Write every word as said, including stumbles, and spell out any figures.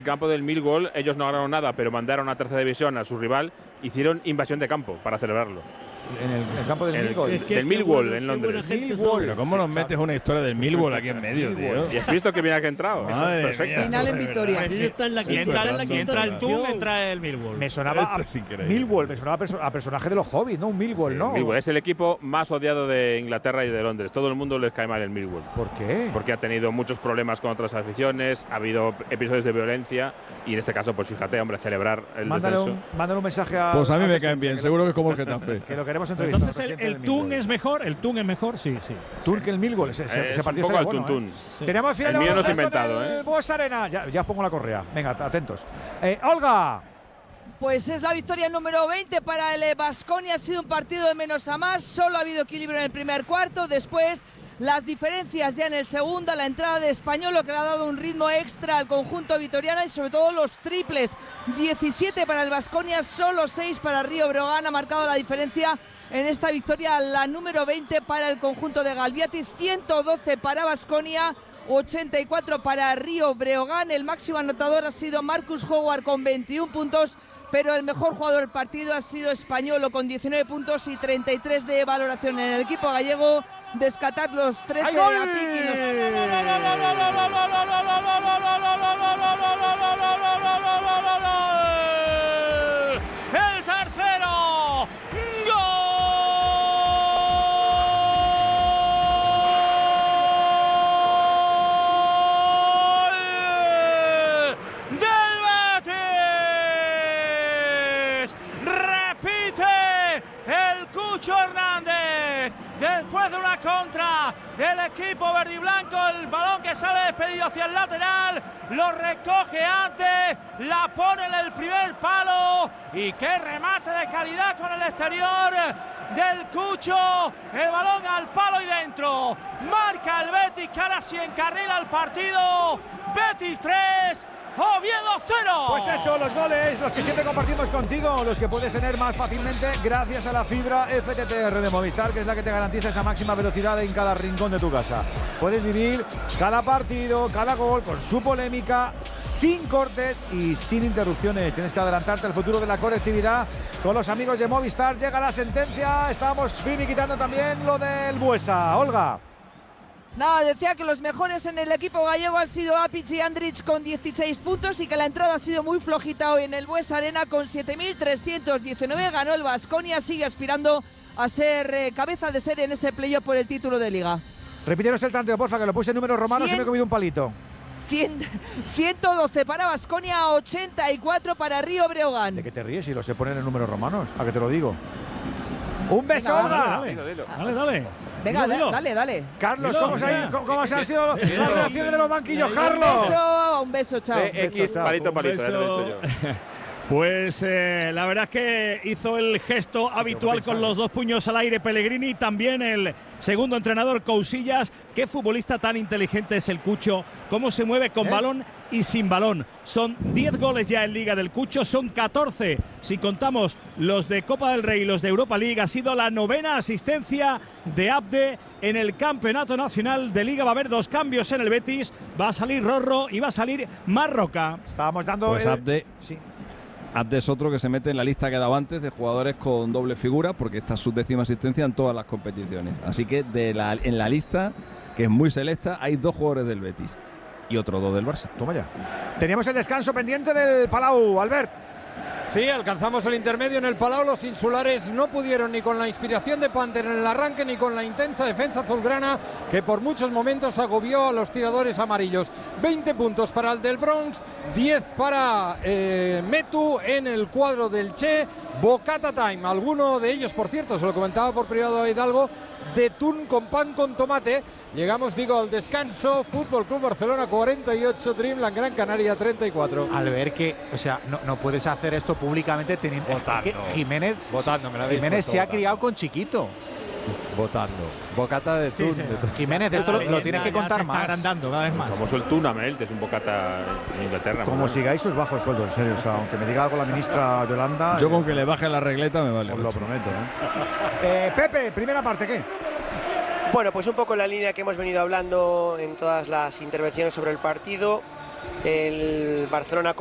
el campo del Millwall ellos no ganaron nada, pero mandaron a tercera división a su rival, hicieron invasión de campo para celebrarlo. En el, el campo del el, Millwall. Es que del Millwall, bueno, en Londres. Millwall. Pero ¿cómo nos metes una historia del Millwall aquí en medio, tío? Y has visto que bien ha entrado. Madre Eso es mía, final en victoria. Sí, está en la sí, entra, en la, y entra el Toon, entra el Millwall. Me sonaba a Millwall, me sonaba a, perso a personaje de los Hobbits, ¿no? Un Millwall, sí, ¿no? Millwall es el equipo más odiado de Inglaterra y de Londres. Todo el mundo les cae mal el Millwall. ¿Por qué? Porque ha tenido muchos problemas con otras aficiones, ha habido episodios de violencia y en este caso, pues fíjate, hombre, celebrar el mándale descenso. Un, mándale un mensaje a… Pues a mí a me caen bien, seguro que es como el Getafe. Que lo queremos entrevistar. Entonces el, el Toon es mejor, el Toon es mejor, sí, sí. Toon que el Millwall, ese, ese, es ese partido un poco bueno, al Tuntún. ¿eh? Sí. Tenemos final el de mío no se ha baloncesto inventado, en el ¿eh? Bues Arena. Ya, ya os pongo la correa. Venga, atentos. Eh, Olga. Pues es la victoria número veinte para el Baskonia. Ha sido un partido de menos a más. Solo ha habido equilibrio en el primer cuarto. Después las diferencias ya en el segundo. La entrada de Español, lo que le ha dado un ritmo extra al conjunto vitoriano y sobre todo los triples. diecisiete para el Baskonia, solo seis para Río Breogán. Ha marcado la diferencia en esta victoria, la número veinte para el conjunto de Galbiati. ciento doce para Baskonia, ochenta y cuatro para Río Breogán. El máximo anotador ha sido Marcus Howard con veintiún puntos, pero el mejor jugador del partido ha sido Españolo con diecinueve puntos y treinta y tres de valoración. En el equipo gallego, descatar los trece de Apic y los… ¡El tercero! Hernández, después de una contra del equipo verde y blanco, el balón que sale despedido hacia el lateral, lo recoge antes, la pone en el primer palo y qué remate de calidad con el exterior del Cucho, el balón al palo y dentro, marca el Betis que ahora sí encarrila el partido. Betis tres, Oviedo cero. Pues eso, los goles, los que siempre compartimos contigo, los que puedes tener más fácilmente gracias a la fibra F T T R de Movistar, que es la que te garantiza esa máxima velocidad en cada rincón de tu casa. Puedes vivir cada partido, cada gol con su polémica, sin cortes y sin interrupciones. Tienes que adelantarte al futuro de la conectividad con los amigos de Movistar. Llega la sentencia, estamos finiquitando también lo del Buesa. Olga. Nada, decía que los mejores en el equipo gallego han sido Apic y Andrich con dieciséis puntos y que la entrada ha sido muy flojita hoy en el Bues Arena con siete mil trescientos diecinueve. Ganó el Baskonia, sigue aspirando a ser eh, cabeza de serie en ese playoff por el título de Liga. Repítenos el tanteo, porfa, que lo puse en números romanos y me he comido un palito. ciento doce para Baskonia, ochenta y cuatro para Río Breogán. ¿De qué te ríes si lo se ponen en números romanos? ¿A qué te lo digo? ¡Un beso, Olga! Dale, dale, dale. dale. Venga, dilo, dilo. dale, dale. Carlos, Dilo, ¿cómo, se ha, cómo, cómo se han sido las Dilo. reacciones de los banquillos, Un Carlos? beso, un beso, chao. Eh, X, Beso, chao. palito, palito, Un ya te lo he beso. dicho yo. Pues eh, la verdad es que hizo el gesto habitual con los dos puños al aire Pellegrini, también el segundo entrenador Cousillas. Qué futbolista tan inteligente es el Cucho, cómo se mueve con ¿Eh? balón y sin balón. Son diez goles ya en Liga del Cucho, son catorce si contamos los de Copa del Rey y los de Europa League. Ha sido la novena asistencia de Abde en el Campeonato Nacional de Liga. Va a haber dos cambios en el Betis, va a salir Rorro y va a salir Marroca. Estábamos dando Pues el… Abde, Sí. Abde es otro que se mete en la lista que he dado antes de jugadores con doble figura, porque esta es su décima asistencia en todas las competiciones. Así que de la, en la lista, que es muy selecta, hay dos jugadores del Betis y otros dos del Barça. Toma ya. Teníamos el descanso pendiente del Palau, Albert. Sí, alcanzamos el intermedio en el Palau. Los insulares no pudieron ni con la inspiración de Panther en el arranque ni con la intensa defensa azulgrana que por muchos momentos agobió a los tiradores amarillos. veinte puntos para el del Bronx, diez para eh, Metu en el cuadro del Che. Bocata time, alguno de ellos, por cierto, se lo comentaba por privado a Hidalgo, de Tun con pan con tomate. Llegamos, digo, al descanso. Fútbol Club Barcelona cuarenta y ocho, Dreamland Gran Canaria treinta y cuatro. Al ver que, o sea, no, no puedes hacer esto públicamente teniendo… Votando. Es que Jiménez, Votando, me la habéis Jiménez puesto se ha votando. criado con Chiquito. Votando. Bocata de Tun. Sí, sí. de Tun. Jiménez, esto lo, lo tienes que contar más. Está agrandando cada vez El más. famoso el Tunamelt, es un bocata en Inglaterra. Como ¿no? sigáis sus bajos sueldos, en serio. O sea, aunque me diga algo la ministra Yolanda… Yo eh, con que le baje la regleta me vale. os lo prometo, ¿eh? eh Pepe, primera parte, ¿qué? Bueno, pues un poco en la línea que hemos venido hablando en todas las intervenciones sobre el partido. el Barcelona